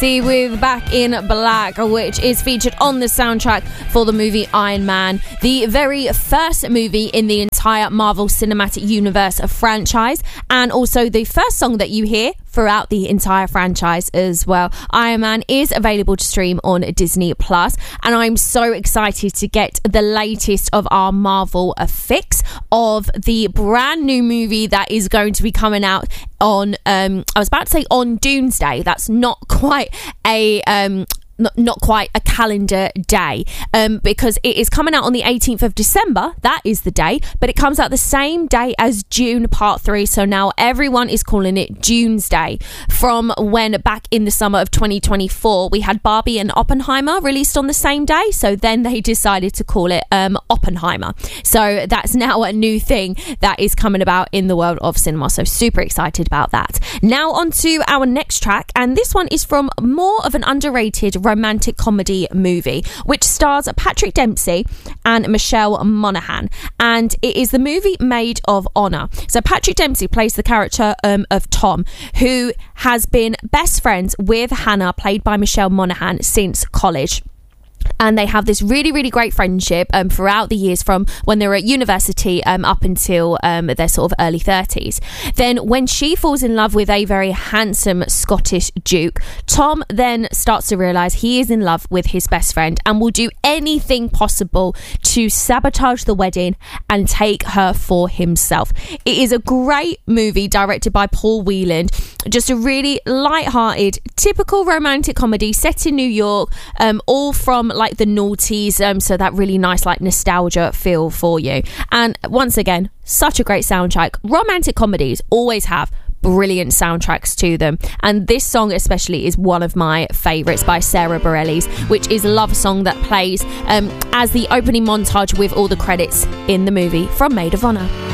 With Back in Black, which is featured on the soundtrack for the movie Iron Man, the very first movie in the entire Marvel Cinematic Universe franchise, and also the first song that you hear throughout the entire franchise as well. Iron Man is available to stream on Disney Plus, and I'm so excited to get the latest of our Marvel fix of the brand new movie that is going to be coming out on I was about to say on Doomsday. That's not quite a not quite a calendar day, because it is coming out on the 18th of December. That is the day, but it comes out the same day as Dune Part 3, so now everyone is calling it Doomsday. From when back in the summer of 2024 we had Barbie and Oppenheimer released on the same day, so then they decided to call it Oppenheimer. So that's now a new thing that is coming about in the world of cinema, so super excited about that. Now on to our next track, and this one is from more of an underrated romantic comedy movie which stars Patrick Dempsey and Michelle Monaghan, and it is the movie Maid of Honor. So Patrick Dempsey plays the character of Tom, who has been best friends with Hannah, played by Michelle Monaghan, since college. And they have this really, really great friendship throughout the years, from when they were at university up until their sort of early 30s. Then when she falls in love with a very handsome Scottish Duke, Tom then starts to realise he is in love with his best friend and will do anything possible to sabotage the wedding and take her for himself. It is a great movie directed by Paul Whelan. Just a really light-hearted, typical romantic comedy set in New York, all from like the noughties, so that really nice like nostalgia feel for you. And once again, such a great soundtrack. Romantic comedies always have brilliant soundtracks to them, and this song especially is one of my favourites by Sarah Bareilles, which is a love song that plays as the opening montage with all the credits in the movie from Maid of Honor.